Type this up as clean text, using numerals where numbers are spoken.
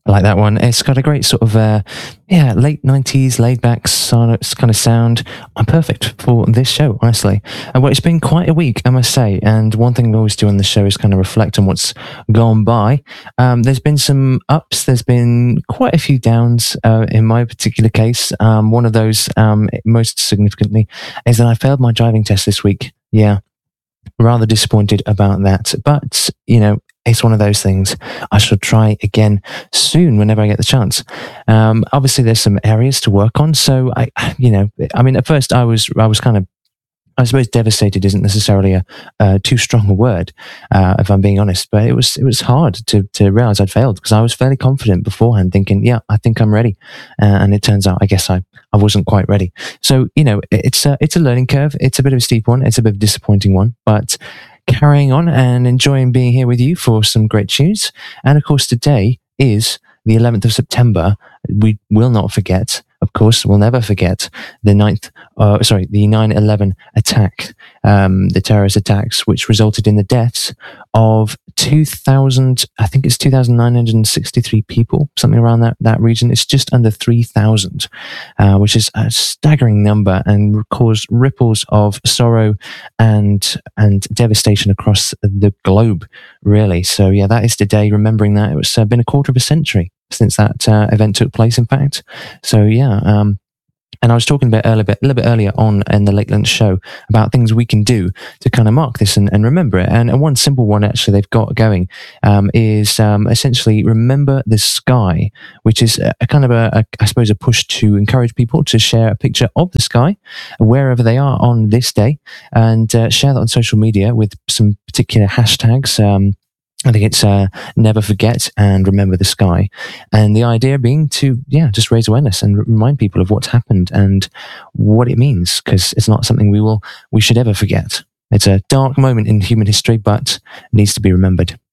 I like that one. It's got a great sort of, late 90s, laid back kind of sound. I'm perfect for this show, honestly. Well, it's been quite a week, I must say. And one thing we always do on the show is kind of reflect on what's gone by. There's been some ups, there's been quite a few downs in my particular case. One of those, most significantly, is that I failed my driving test this week. Yeah, rather disappointed about that. But, it's one of those things. I shall try again soon whenever I get the chance. Obviously, there's some areas to work on. So at first I was kind of, I suppose devastated isn't necessarily a too strong a word, if I'm being honest, but it was hard to realize I'd failed because I was fairly confident beforehand thinking, yeah, I think I'm ready. And it turns out, I guess I wasn't quite ready. So, it's a learning curve. It's a bit of a steep one. It's a bit of a disappointing one, but carrying on and enjoying being here with you for some great tunes. And of course, today is the 11th of September. We will not forget, of course, we'll never forget the 9/11 attack, the terrorist attacks, which resulted in the deaths of 2,963 people, something around that region. It's just under 3,000, which is a staggering number and caused ripples of sorrow and devastation across the globe, really. So yeah, that is today, remembering that. It was been a quarter of a century since that event took place, in fact. So yeah, and I was talking a little bit earlier on in the Late Lunch Show about things we can do to kind of mark this and remember it. And one simple one actually they've got going is essentially remember the sky, which is a kind of I suppose a push to encourage people to share a picture of the sky wherever they are on this day and share that on social media with some particular hashtags. I think it's never forget and remember the sky. And the idea being to, just raise awareness and remind people of what's happened and what it means, because it's not something we should ever forget. It's a dark moment in human history, but needs to be remembered.